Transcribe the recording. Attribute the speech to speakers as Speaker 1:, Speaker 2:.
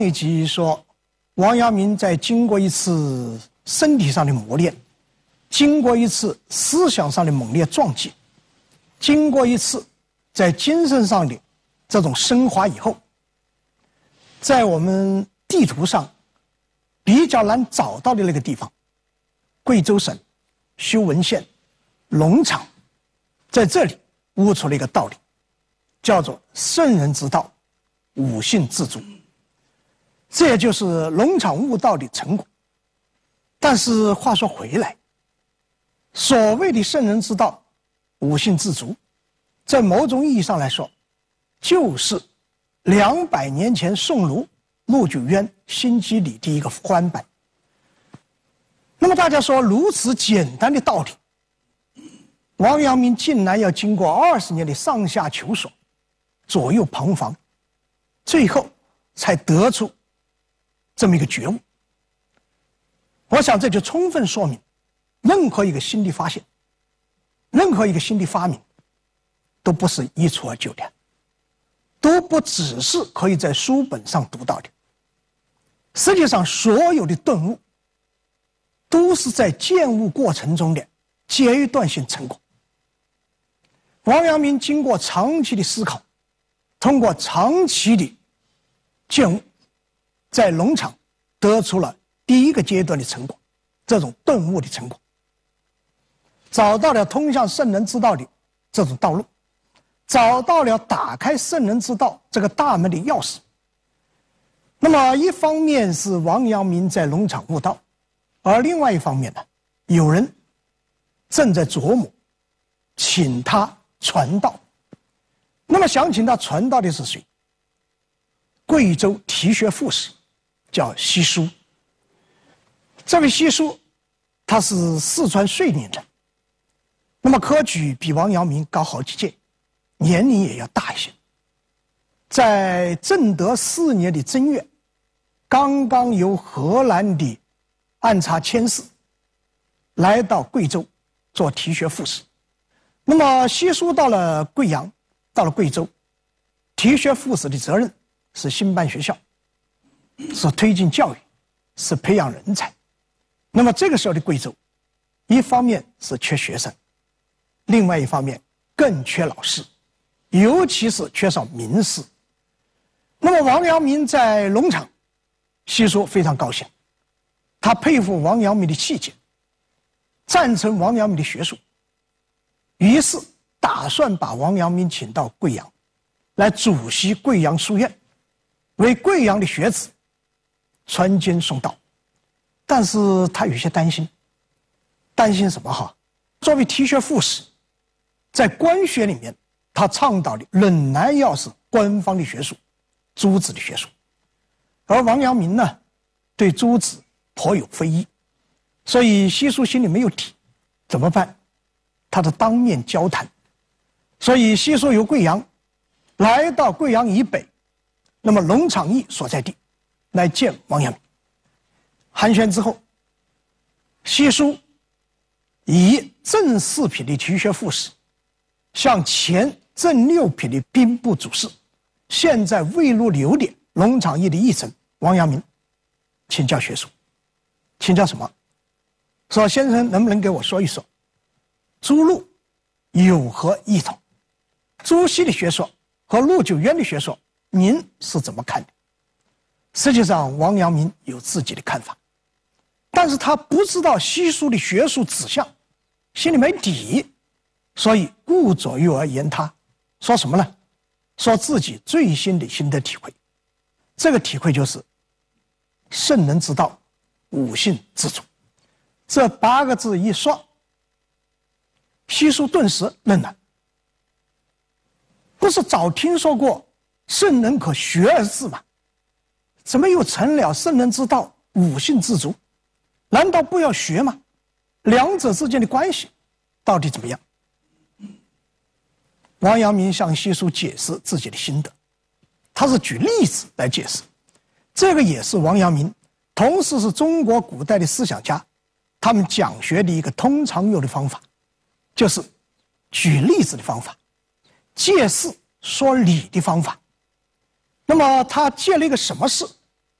Speaker 1: 一集说，王阳明在经过一次身体上的磨练，经过一次思想上的猛烈撞击，经过一次在精神上的这种升华以后，在我们地图上比较难找到的那个地方，贵州省修文县龙场，在这里悟出了一个道理，叫做圣人之道，五性自足。这也就是龙场悟道的成果。但是话说回来，所谓的圣人之道，五性自足，在某种意义上来说，就是200年前宋儒陆九渊心机理的一个翻版。那么大家说，如此简单的道理，王阳明竟然要经过20年的上下求索，左右彷徨，最后才得出这么一个觉悟。我想这就充分说明，任何一个新的发现，任何一个新的发明，都不是一蹴而就的，都不只是可以在书本上读到的。实际上，所有的顿悟都是在见悟过程中的阶段性成果。王阳明经过长期的思考，通过长期的见悟，在龙场得出了第一个阶段的成果，这种顿悟的成果，找到了通向圣人之道的这种道路，找到了打开圣人之道这个大门的钥匙。那么一方面是王阳明在龙场悟道，而另外一方面呢，有人正在琢磨请他传道。那么想请他传道的是谁？贵州提学副使，叫西舒。这位西舒，他是四川遂宁人，那么科举比王阳明高好几届，年龄也要大一些。在正德4年的正月，刚刚由荷兰的按察佥事来到贵州做提学副使。那么西舒到了贵阳，到了贵州，提学副使的责任是兴办学校，是推进教育，是培养人才。那么这个时候的贵州，一方面是缺学生，另外一方面更缺老师，尤其是缺少名士。那么王阳明在龙场，西舒非常高兴，他佩服王阳明的气节，赞成王阳明的学术，于是打算把王阳明请到贵阳，来主席贵阳书院，为贵阳的学子传经送道。但是他有些担心，担心什么哈？作为提学副使，在官学里面，他倡导的仍然要是官方的学术，诸子的学术。而王阳明呢，对诸子颇有非议，所以西舒心里没有底，怎么办？他的当面交谈。所以西舒由贵阳来到贵阳以北，那么龙场驿所在地，来见王阳明。寒暄之后，西舒以正4品的提学副使，向前正6品的兵部主事，现在未入流的龙场驿的驿丞王阳明请教学术。请教什么？说先生能不能给我说一说，朱陆有何异同？朱熹的学说和陆九渊的学说，您是怎么看的？实际上，王阳明有自己的看法，但是他不知道西舒的学术指向，心里没底，所以顾左右而言他。说什么呢？说自己最新的心得体会。这个体会就是圣人之道，五性自足。这8个字一说，西舒顿时愣了。不是早听说过圣人可学而治吗？怎么又成了圣人之道，五性自足？难道不要学吗？两者之间的关系到底怎么样？王阳明向西舒解释自己的心得，他是举例子来解释。这个也是王阳明，同时是中国古代的思想家，他们讲学的一个通常用的方法，就是举例子的方法，借事说理的方法。那么他借了一个什么事